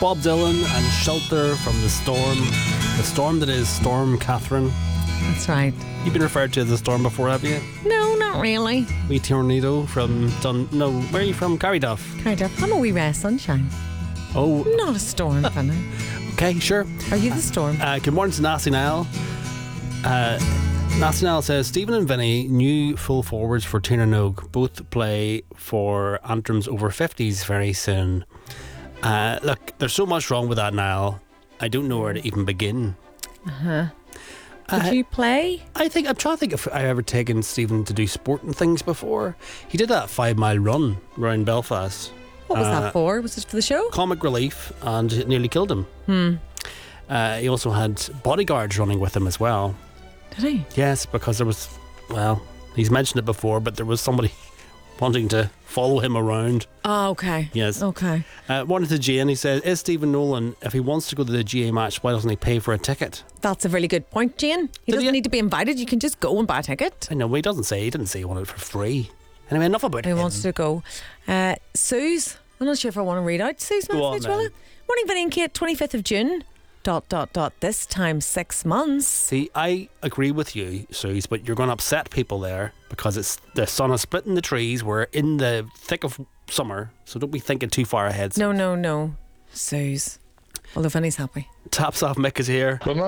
Bob Dylan and Shelter from the Storm. The storm that is Storm Catherine. That's right. You've been referred to as a storm before, have you? No, not really. Wee tornado from where are you from? Carryduff. Carryduff. I'm a wee ray of sunshine. Oh, Not a storm, Finney. okay, sure. Are you the storm? Good morning to Nasty Nile. Nasty Nile says Stephen and Vinny, new full forwards for Tina Nogue, both play for Antrum's over 50s very soon. Look, there's so much wrong with that, Niall. I don't know where to even begin. Did you play? I'm trying to think if I've ever taken Stephen to do sport and things before. He did that 5-mile run around Belfast. What was that for? Was it for the show? Comic relief, and it nearly killed him. He also had bodyguards running with him as well. Did he? Yes, because there was, he's mentioned it before, but there was somebody wanting to follow him around. Oh, okay. Yes. Okay. Wanted to Jane, he said, is Stephen Nolan, if he wants to go to the GA match, why doesn't he pay for a ticket? That's a really good point, Jane. He doesn't need to be invited. You can just go and buy a ticket. I know, but he didn't say he wanted it for free. Anyway, enough about him. He wants to go. Suze, I'm not sure if I want to read out Sue's message, will I? Morning, Vinny and Kate, 25th of June. ... This time 6 months. See, I agree with you, Suze, but you're going to upset people there because it's the sun is splitting the trees. We're in the thick of summer, so don't be thinking too far ahead. No, Suze. Although Vinny's happy. Taps Off Mick is here. Good